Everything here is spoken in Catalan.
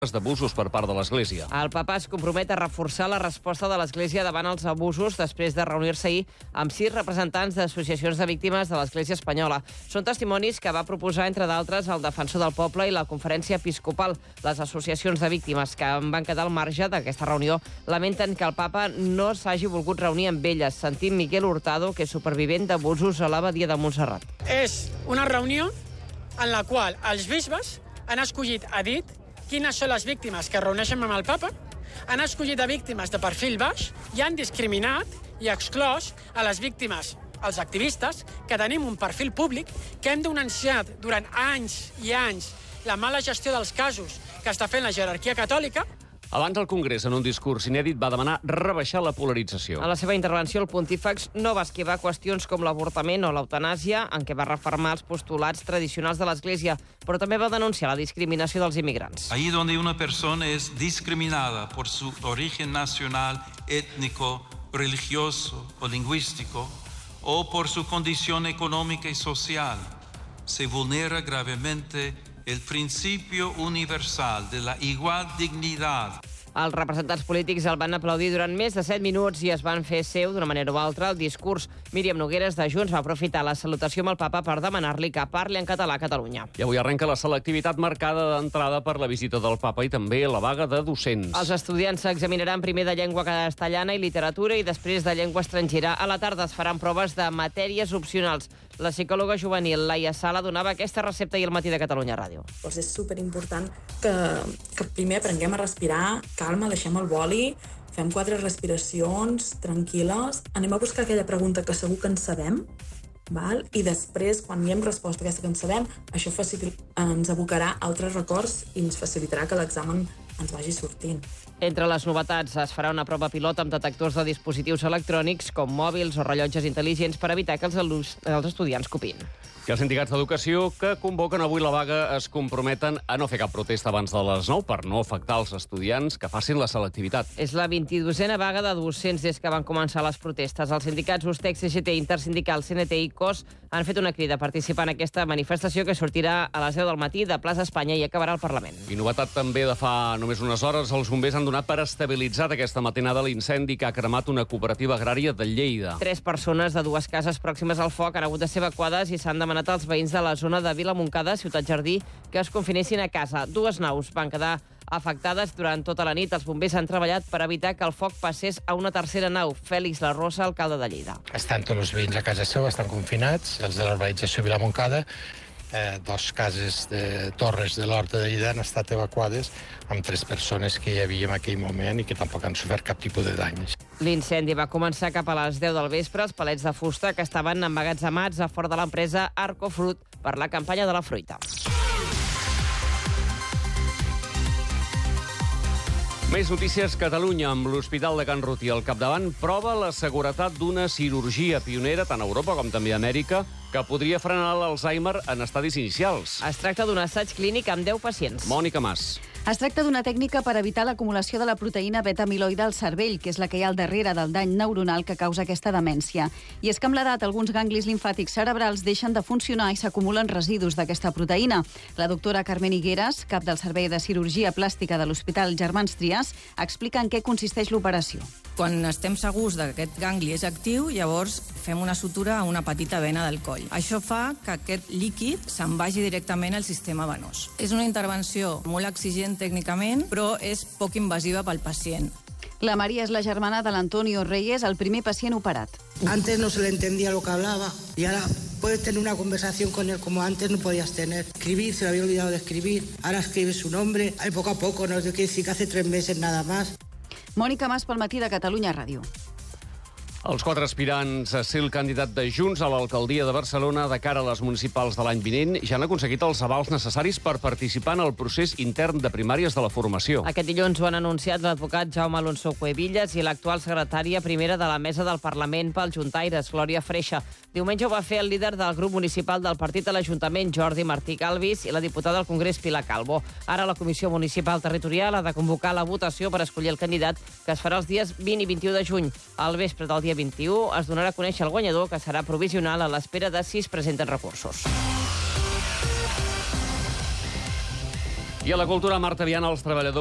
d'abusos per part de l'Església. El papa es compromet a reforçar la resposta de l'Església davant els abusos després de reunir-se ahir amb 6 representants d'associacions de víctimes de l'Església espanyola. Són testimonis que va proposar, entre d'altres, el Defensor del Poble i la Conferència Episcopal. Les associacions de víctimes que en van quedar al marge d'aquesta reunió lamenten que el papa no s'hagi volgut reunir amb elles. Sentim Miquel Hurtado, que és supervivent d'abusos a l'Abadia de Montserrat. És una reunió en la qual els bisbes han escollit a dit quines són les víctimes que es reuneixen amb el papa, han escollit a víctimes de perfil baix i han discriminat i exclòs a les víctimes, els activistes, que tenim un perfil públic, que hem denunciat durant anys i anys la mala gestió dels casos que està fent la jerarquia catòlica. Abans el Congrés, en un discurs inèdit, va demanar rebaixar la polarització. A la seva intervenció, el pontífex no va esquivar qüestions com l'avortament o l'eutanàsia, en què va refermar els postulats tradicionals de l'Església, però també va denunciar la discriminació dels immigrants. Ahí donde una persona es discriminada por su origen nacional, étnico, religioso o lingüístico, o por su condición económica y social, se vulnera gravemente el principio universal de la igual dignidad. Els representants polítics el van aplaudir durant més de 7 minuts i es van fer seu, d'una manera o altra, el discurs. Míriam Nogueres, de Junts, va aprofitar la salutació amb el papa per demanar-li que parli en català a Catalunya. I avui arrenca la selectivitat marcada d'entrada per la visita del papa i també la vaga de docents. Els estudiants s'examinaran primer de llengua castellana i literatura i després de llengua estrangera. A la tarda es faran proves de matèries opcionals. La psicòloga juvenil Laia Sala donava aquesta recepta ahir al matí de Catalunya Ràdio. Doncs és superimportant que primer aprenguem a respirar, calma, deixem el boli, fem 4 respiracions tranquil·les, anem a buscar aquella pregunta que segur que en sabem, val? I després, quan hi hem resposta a aquesta que en sabem, això ens abocarà a altres records i ens facilitarà que l'examen ens vagi sortint. Entre les novetats es farà una prova pilot amb detectors de dispositius electrònics com mòbils o rellotges intel·ligents per evitar que els estudiants copin. I els sindicats d'educació que convoquen avui la vaga es comprometen a no fer cap protesta abans de les 9 per no afectar els estudiants que facin la selectivitat. És la 22a vaga de docents des que van començar les protestes. Els sindicats USTEC, CGT, Intersindical, CNT i COS han fet una crida a participar en aquesta manifestació que sortirà a les 10 del matí de Plaça Espanya i acabarà al Parlament. I novetat també de fa només unes hores, els bombers han donat per estabilitzat aquesta matinada l'incendi que ha cremat una cooperativa agrària de Lleida. 3 persones de 2 cases pròximes al foc han hagut de ser evacuades i s'han demanat als veïns de la zona de Vilamoncada, Ciutat Jardí, que es confinessin a casa. 2 naus van quedar afectades durant tota la nit. Els bombers han treballat per evitar que el foc passés a una tercera nau. Fèlix La Rosa, alcalde de Lleida. Estan tots els veïns a casa seva, estan confinats, els de l'urbanització Vilamoncada. 2 cases de Torres de l'Horta de Lleida han estat evacuades amb 3 persones que hi havia en aquell moment i que tampoc han sofert cap tipus de danys. L'incendi va començar cap a les 10 del vespre. Els palets de fusta que estaven emmagatzemats a fora de l'empresa Arcofruit per la campanya de la fruita. Més notícies. Catalunya, amb l'Hospital de Can Rutí al capdavant, prova la seguretat d'una cirurgia pionera tant a Europa com també a Amèrica que podria frenar l'Alzheimer en estadis inicials. Es tracta d'un assaig clínic amb 10 pacients. Mònica Mas. Es tracta d'una tècnica per evitar l'acumulació de la proteïna beta-amiloide al cervell, que és la que hi ha al darrere del dany neuronal que causa aquesta demència. I és que amb l'edat alguns ganglis limfàtics cerebrals deixen de funcionar i s'acumulen residus d'aquesta proteïna. La doctora Carmen Higueras, cap del Servei de Cirurgia Plàstica de l'Hospital Germans Trias, explica en què consisteix l'operació. Quan estem segurs que aquest gangli és actiu, llavors fem una sutura a una petita vena del coll. Això fa que aquest líquid se'n vagi directament al sistema venós. És una intervenció molt exigent tècnicament, però és poc invasiva pel pacient. La Maria és la germana de l'Antonio Reyes, el primer pacient operat. Antes no se le entendía lo que hablaba y ahora puedes tener una conversación con él como antes no podías tener. Escribir, se le había olvidado de escribir, ahora escribe su nombre, poco a poco, no sé qué decir que hace 3 meses nada más. Mònica Mas pel matí de Catalunya Ràdio. Els 4 aspirants a ser el candidat de Junts a l'alcaldia de Barcelona de cara a les municipals de l'any vinent ja han aconseguit els avals necessaris per participar en el procés intern de primàries de la formació. Aquest dilluns ho han anunciat l'advocat Jaume Alonso Cuevillas i l'actual secretària primera de la Mesa del Parlament pel Juntaires, Glòria Freixa. Diumenge ho va fer el líder del grup municipal del partit a l'Ajuntament, Jordi Martí Calvis, i la diputada al Congrés, Pilar Calvo. Ara la Comissió Municipal Territorial ha de convocar la votació per escollir el candidat, que es farà els dies 20 i 21 de juny. Al vespre del dia 21 es donarà a conèixer el guanyador, que serà provisional a l'espera de si es presenten recursos. I a la cultura, Marta Viana, els treballadors